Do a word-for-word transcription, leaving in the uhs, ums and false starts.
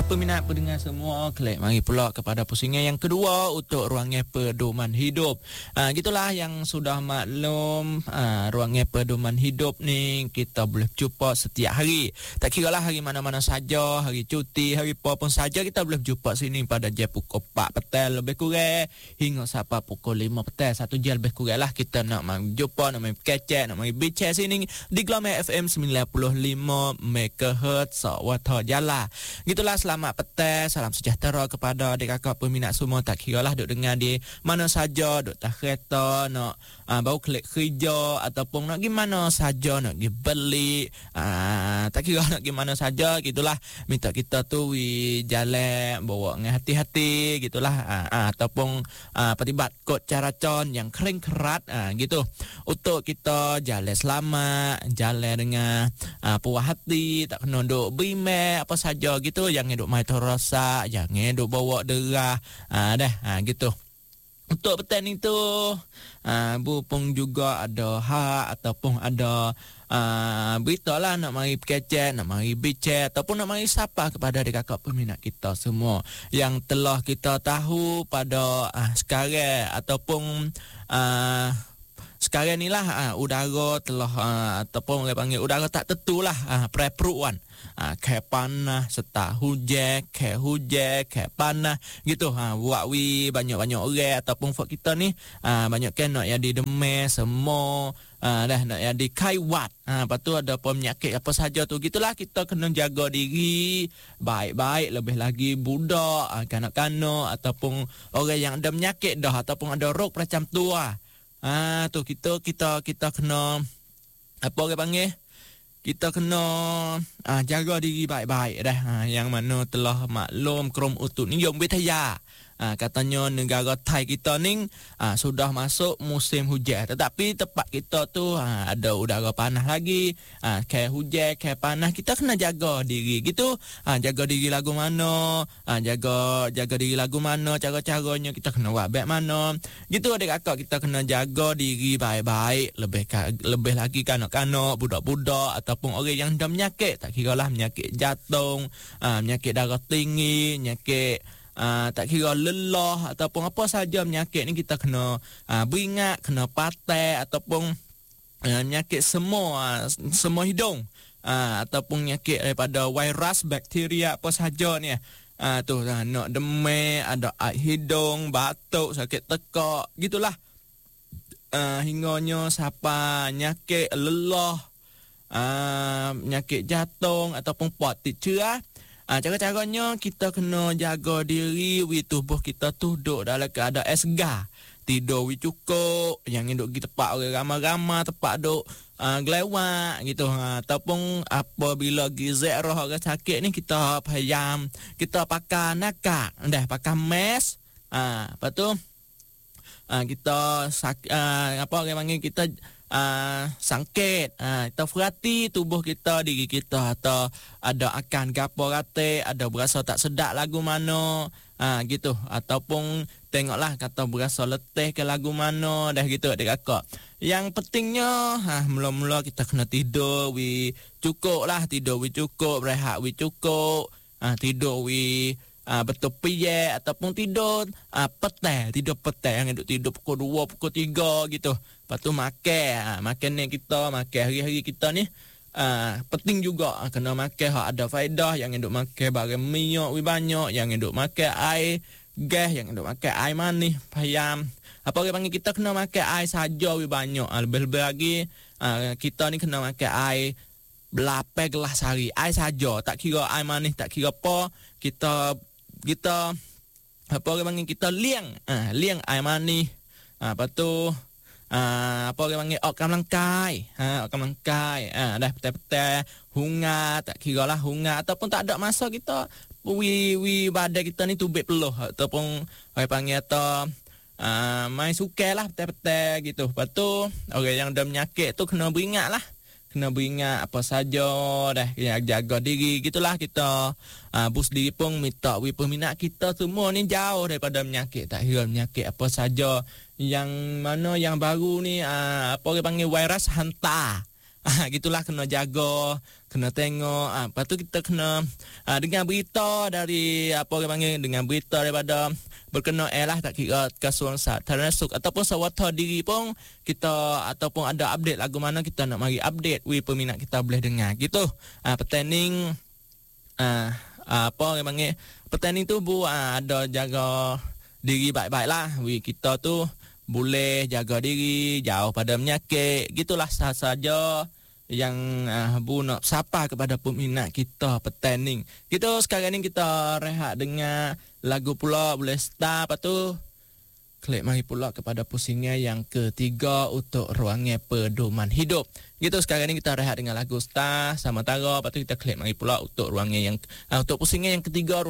Baiklah peminat pendengar semua, klik mari pula kepada pusingan yang kedua untuk ruangan pedoman hidup. Ah gitulah yang sudah maklum, ah, ruangan pedoman hidup ni kita boleh jumpa setiap hari. Tak kira lah hari mana-mana saja, hari cuti, hari apa pun saja kita boleh jumpa sini pada jam pukul empat petang lebih kurang hingga sampai pukul lima petang. Satu jam lebih kurang lah kita nak mari jumpa, nak mari kecek, nak mari bincang sini di Glamour F M sembilan puluh lima megahertz Sawata Jala. Gitulah, selamat petang, salam sejahtera kepada adik kakak peminat semua. Tak kira lah duk dengar di mana saja, duk tak kereta, nak uh, baru klik kerja ataupun nak gimana saja, nak pergi beli, uh, tak kira nak gimana saja. Gitulah, minta kita tu wi jalan bawa dengan hati-hati gitulah, uh, uh, ataupun uh, petibat kod cara con yang kering kerat, uh, gitu untuk kita jalan selamat, jalan dengan uh, puas hati, tak kena duk berimek apa saja gitu, jangan duk main terasa, jangan duk bawa derah, ah dah, ah gitu. Untuk petang itu, ah Bu pun juga ada hak ataupun ada ah berita lah nak mari kecek, nak mari bincang ataupun nak mari sapa kepada adik kakak peminat kita semua yang telah kita tahu pada ah sekarang ataupun ah sekarang ni lah ah, udara telah ah, ataupun orang panggil udara tak tentu lah, ah, pre-peruan. Ah, ke panas, serta hujan, ke hujan, ke panas gitu. Ha, buat wi banyak-banyak orang ataupun fok kita ni ah, banyak kan nak jadi demam semua, ah, dah nak jadi kaiwat. Ha, lepas tu ada penyakit apa saja tu. Gitulah, kita kena jaga diri baik-baik, lebih lagi budak, ah, kanak-kanak ataupun orang yang ada penyakit dah ataupun ada rog macam tu ah. Ah tu kita kita kita kena apa orang panggil? Kita kena ah, jaga diri baik-baik dah. Ah, yang mana telah maklum Krom Utut Niaga Wilayah. Ah, katanya negara Thai kita ni ah, sudah masuk musim hujan. Tetapi tempat kita tu ah, ada udara panas lagi. Ah, kayak hujan, kayak panas. Kita kena jaga diri gitu. Ah, jaga diri lagu mana. Ah, jaga jaga diri lagu mana. Cara-caranya kita kena buat baik mana. Gitu adik kakak, kita kena jaga diri baik-baik. Lebih lebih lagi kanak-kanak, budak-budak ataupun orang yang ada penyakit. Tak kira lah penyakit jantung, ah, penyakit darah tinggi, penyakit Uh, tak kira lelah ataupun apa saja penyakit ni kita kena uh, beringat, kena patai ataupun uh, penyakit semua uh, semua hidung uh, ataupun penyakit daripada virus, bakteria apa saja ni uh, tu uh, nak demam, ada air hidung, batuk, sakit tekak gitulah, uh, hinganya siapa penyakit lelah, uh, penyakit jantung ataupun potik cerah. Ah, cara-caranya kita kena jaga diri, wi tubuh kita tu duduk dalam keadaan segar. Tidur wi cukup, jangan duduk di tempat orang ramai-ramai, tempat duduk uh, gelewak gitu. Ha, ataupun apabila gizek roh orang sakit ni kita payam, kita pakai nakak, dah pakai mask. Ah, lepas tu uh, kita sak, uh, apa orang panggil kita Uh, sangkit, uh, kita perhati tubuh kita, diri kita, atau ada akan gapo rate, ada berasa tak sedap lagu mana, uh, gitu, ataupun tengoklah kata berasa letih ke lagu mana, dah gitu adik kakak. Yang pentingnya uh, mula-mula kita kena tidur wi cukup lah, tidur wi cukup, rehat wi cukup, uh, tidur wi Ah, betul piye ataupun tidur ah, petang, tidur petang, yang duduk tidur pukul dua, pukul tiga gitu. Lepas tu makan, ah, makan ni kita, makan hari-hari kita ni ah, penting juga, ah, kena makan hak ada faedah. Yang duduk makan barang minyak wi banyak, yang duduk makan air gas, yang duduk makan air manis, payam. Apa orang panggil, kita kena makan air saja wi banyak. Ah, lebih-lebih lagi ah, kita ni kena makan air belapan gelas sehari, air saja, tak kira air manis, tak kira apa. Kita kita apa orang panggil, kita liang ah, liang air manis, ah, lepas tu ah, apa orang panggil, ok kamlangkai, ha, ok kamlangkai, ah, dah petang-petang hungat, tak kira lah hungat ataupun tak ada masa kita wi wi badan kita ni tubik peluh ataupun orang panggil atau ah, main suka lah petang-petang gitu. Lepas tu orang yang ada penyakit tu kena beringat lah, kena beringat apa saja dah, jaga diri gitulah. Kita uh, boost diri pun minta wi peminat kita semua ni jauh daripada penyakit, tak kira penyakit apa saja yang mana yang baru ni, uh, apa orang panggil virus hantar. Ah, gitulah kena jaga, kena tengok. Ah, lepas tu kita kena ah, dengar berita dari apa orang panggil, dengar berita daripada berkenaan lah, tak kira Kasuan Sataran Suk ataupun Sawata Diri pun kita, ataupun ada update lagu mana kita nak mari update, we peminat kita boleh dengar gitu. Ah, pertanding ah, apa orang panggil, pertanding tu bu ah, ada jaga diri baik-baik lah. We kita tu boleh jaga diri, jauh pada penyakit. Gitulah sahaja yang uh, Bu nak sapa kepada peminat kita pertanding. Gitu sekarang ni kita rehat dengan lagu pula, boleh start. Lepas tu klik mari pula kepada pusingan yang ketiga untuk Ruangnya Pedoman Hidup. Gitu sekarang ni kita rehat dengan lagu start sama Tara. Lepas tu kita klik mari pula untuk ruangnya yang uh, untuk pusingan yang ketiga.